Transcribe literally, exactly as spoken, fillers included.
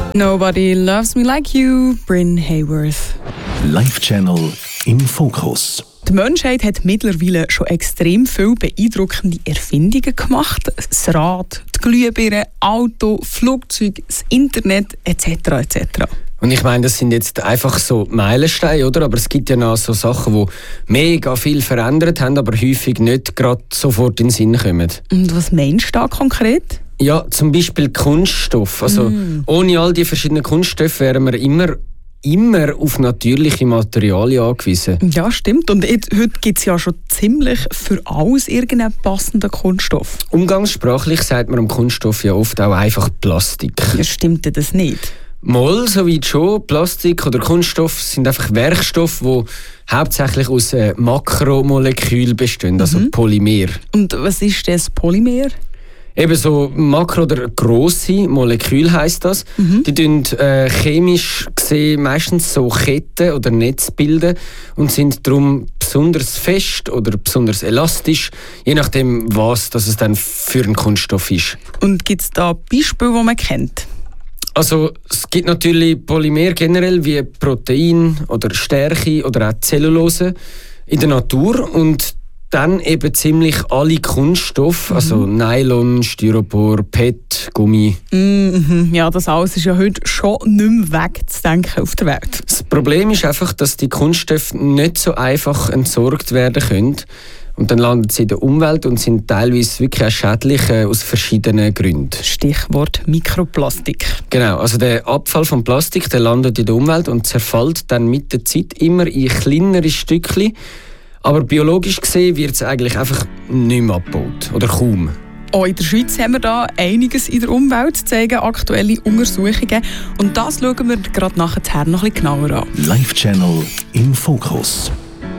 Nobody Loves Me Like You, Bryn Hayworth. Live-Channel im Fokus. Die Menschheit hat mittlerweile schon extrem viele beeindruckende Erfindungen gemacht. Das Rad, die Glühbirne, Auto, Flugzeug, das Internet et cetera et cetera. Und ich meine, das sind jetzt einfach so Meilensteine, oder? Aber es gibt ja noch so Sachen, die mega viel verändert haben, aber häufig nicht gerade sofort in den Sinn kommen. Und was meinst du da konkret? Ja, zum Beispiel Kunststoff. Also mm. ohne all die verschiedenen Kunststoffe wären wir immer, immer auf natürliche Materialien angewiesen. Ja, stimmt. Und jetzt, heute gibt es ja schon ziemlich für alles irgendeinen passenden Kunststoff. Umgangssprachlich sagt man am Kunststoff ja oft auch einfach Plastik. Ja, stimmt das nicht? Mal, soweit schon. Plastik oder Kunststoff sind einfach Werkstoffe, die hauptsächlich aus äh, Makromolekülen bestehen, also mhm. Polymer. Und was ist das Polymer? Eben so Makro- oder grosse Moleküle heisst das. Mhm. Die bilden äh, chemisch gesehen meistens so Ketten oder Netze bilden und sind darum besonders fest oder besonders elastisch, je nachdem, was das es dann für ein Kunststoff ist. Und gibt es da Beispiele, die man kennt? Also es gibt natürlich Polymer generell wie Protein oder Stärke oder auch Zellulose in der Natur und dann eben ziemlich alle Kunststoffe, mhm. also Nylon, Styropor, P E T, Gummi. Mhm. Ja, das alles ist ja heute schon nicht mehr wegzudenken auf der Welt. Das Problem ist einfach, dass die Kunststoffe nicht so einfach entsorgt werden können. Und dann landen sie in der Umwelt und sind teilweise wirklich auch schädlich äh, aus verschiedenen Gründen. Stichwort Mikroplastik. Genau, also der Abfall von Plastik der landet in der Umwelt und zerfällt dann mit der Zeit immer in kleinere Stückchen. Aber biologisch gesehen wird es eigentlich einfach nicht mehr abgebaut. Oder kaum. Auch in der Schweiz haben wir da einiges in der Umwelt, zeigen aktuelle Untersuchungen. Und das schauen wir gerade nachher noch ein bisschen genauer an. Live-Channel im Fokus.